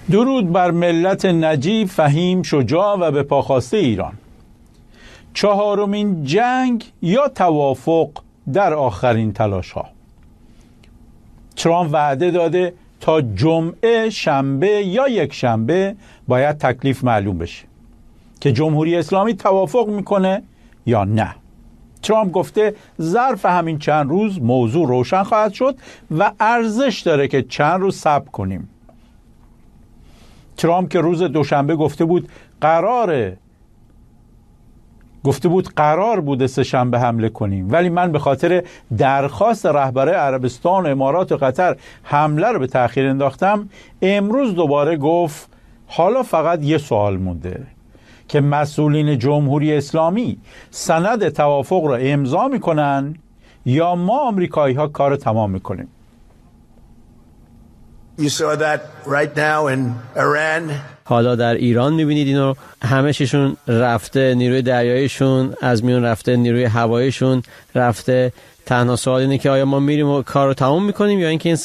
درود بر ملت نجیب، فهیم، شجاع و به پاخواسته ایران. 4مین جنگ یا توافق در آخرین تلاش ها. ترامپ وعده داده تا جمعه، شنبه یا یک شنبه باید تکلیف معلوم بشه که جمهوری اسلامی توافق میکنه یا نه. ترامپ گفته ظرف همین چند روز موضوع روشن خواهد شد و ارزش داره که چند روز صبر کنیم. ترامپ که روز دوشنبه گفته بود قرار بوده سه‌شنبه حمله کنیم، ولی من به خاطر درخواست رهبر عربستان، امارات و قطر حمله رو به تأخیر انداختم. امروز دوباره گفت حالا فقط یه سوال مونده که مسئولین جمهوری اسلامی سند توافق رو امضا میکنن یا ما آمریکایی ها کار تمام میکنیم. You saw that right now in Iran. حالا در ایران میبینید اینو، همه چیشون رفته، نیروی دریاییشون از میون رفته، نیروی هواییشون رفته. تنها سوال اینه که آیا ما میریم و کار رو تمام میکنیم یا اینکه این